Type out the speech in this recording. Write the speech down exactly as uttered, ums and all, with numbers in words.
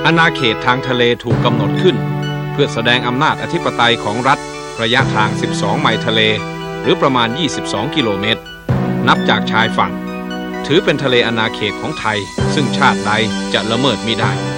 อาณาเขตทางทะเลถูกกำหนดขึ้นเพื่อแสดงอำนาจอธิปไตยของรัฐระยะทางสิบสองไมล์ทะเลหรือประมาณยี่สิบสองกิโลเมตรนับจากชายฝั่งถือเป็นทะเลอาณาเขตของไทยซึ่งชาติใดจะละเมิดมิได้